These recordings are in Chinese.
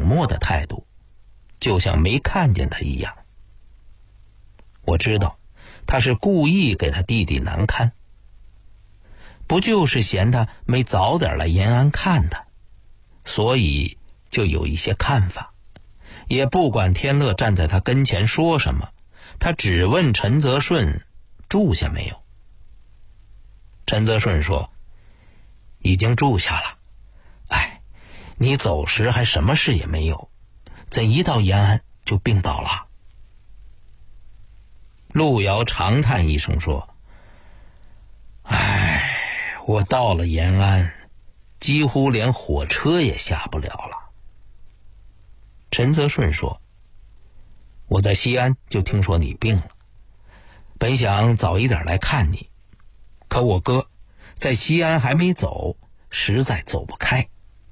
漠的态度，就像没看见他一样。我知道他是故意给他弟弟难堪，不就是嫌他没早点来延安看他，所以就有一些看法，也不管天乐站在他跟前说什么，他只问陈泽顺住下没有。陈泽顺说已经住下了。哎，你走时还什么事也没有，怎一到延安就病倒了？陆遥长叹一声说，哎，我到了延安，几乎连火车也下不了了。陈泽顺说，我在西安就听说你病了，本想早一点来看你，可我哥在西安还没走，实在走不开。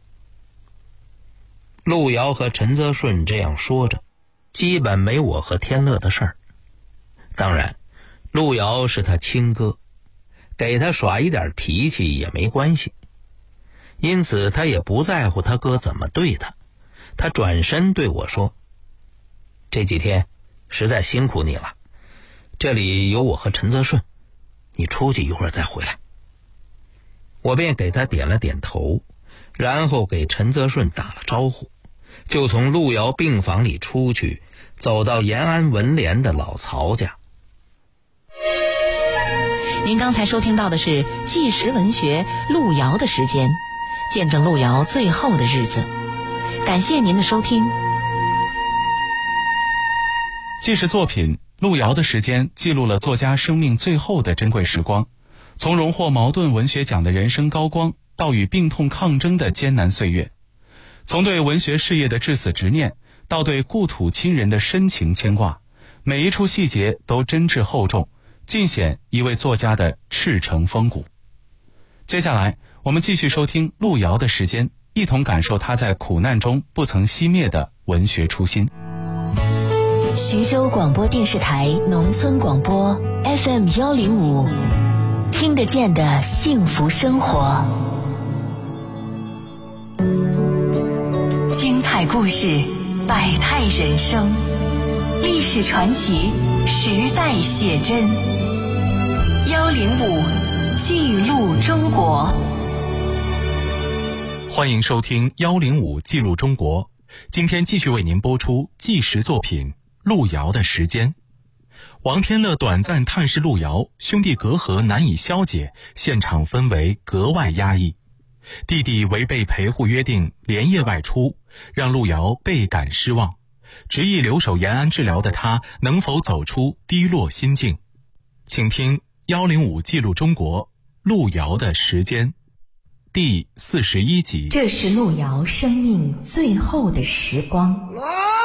陆遥和陈泽顺这样说着，基本没我和天乐的事儿。当然，陆遥是他亲哥，给他耍一点脾气也没关系，因此他也不在乎他哥怎么对他。他转身对我说，这几天实在辛苦你了，这里有我和陈泽顺，你出去一会儿再回来。我便给他点了点头，然后给陈泽顺打了招呼，就从陆遥病房里出去，走到延安文联的老曹家。 您刚才收听到的是纪实文学路遥的时间，见证路遥最后的日子。感谢您的收听。 纪实作品《路遥的时间》记录了作家生命最后的珍贵时光，从荣获茅盾文学奖的人生高光，到与病痛抗争的艰难岁月，从对文学事业的至死执念，到对故土亲人的深情牵挂，每一处细节都真挚厚重，尽显一位作家的赤诚风骨。接下来我们继续收听路遥的时间，一同感受他在苦难中不曾熄灭的文学初心。 徐州广播电视台农村广播 FM105， 听得见的幸福生活。精彩故事，百态人生，历史传奇，时代写真。105记录中国。 欢迎收听105记录中国，今天继续为您播出纪实作品《路遥的时间》。王天乐短暂探视路遥，兄弟隔阂难以消解，现场氛围格外压抑。弟弟违背陪护约定连夜外出，让路遥倍感失望。执意留守延安治疗的他，能否走出低落心境？请听105记录中国路遥的时间第41集。 这是路遥生命最后的时光。